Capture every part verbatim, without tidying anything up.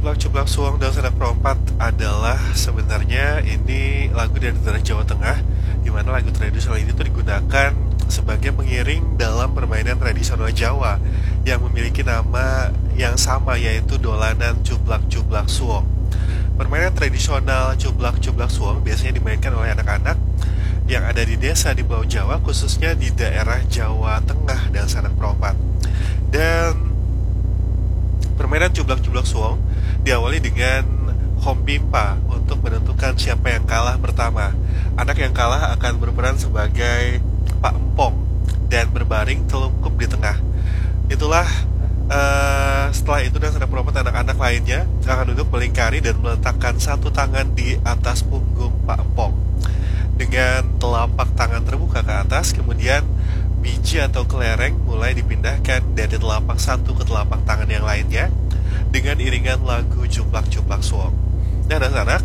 Cuplak Suwong dan Sanak Perompat adalah sebenarnya ini lagu dari daerah Jawa Tengah, di mana lagu tradisional ini tuh digunakan sebagai pengiring dalam permainan tradisional Jawa yang memiliki nama yang sama, yaitu dolanan Cuplak-Cuplak Suwong. Permainan tradisional Cuplak-Cuplak Suwong biasanya dimainkan oleh anak-anak yang ada di desa di Pulau Jawa, khususnya di daerah Jawa Tengah dan Sanak Perompat. Dan permainan Cuplak-Cuplak Suwong diawali dengan hompimpa untuk menentukan siapa yang kalah pertama. Anak yang kalah akan berperan sebagai Pak Empong dan berbaring telungkup di tengah. Itulah uh, setelah itu dan Sanak Perompat anak-anak lainnya akan duduk melingkari dan meletakkan satu tangan di atas punggung Pak Empong dengan telapak tangan terbuka ke atas. Kemudian biji atau kelereng mulai dipindahkan dari telapak satu ke telapak tangan yang lainnya dengan iringan lagu Cuplak-Cuplak Suwong. Nah, anak-anak,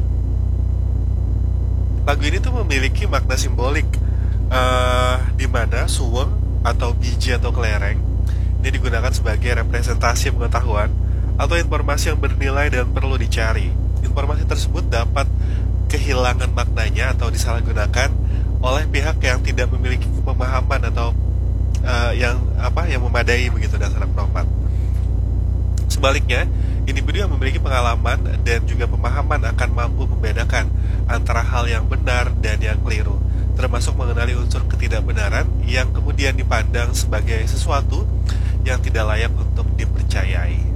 lagu ini tuh memiliki makna simbolik, uh, di mana suweng atau biji atau kelereng ini digunakan sebagai representasi pengetahuan atau informasi yang bernilai dan perlu dicari. Informasi tersebut dapat kehilangan maknanya atau disalahgunakan oleh pihak yang tidak memiliki pemahaman atau uh, yang apa yang memadai begitu dan Sanak Perompat. Sebaliknya, individu yang memiliki pengalaman dan juga pemahaman akan mampu membedakan antara hal yang benar dan yang keliru, termasuk mengenali unsur ketidakbenaran yang kemudian dipandang sebagai sesuatu yang tidak layak untuk dipercayai.